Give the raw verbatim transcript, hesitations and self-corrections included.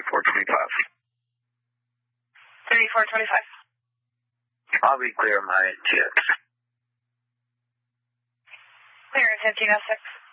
thirty-four twenty-five. thirty-four twenty-five. I'll be clear my jets. Clear at fifteen oh six.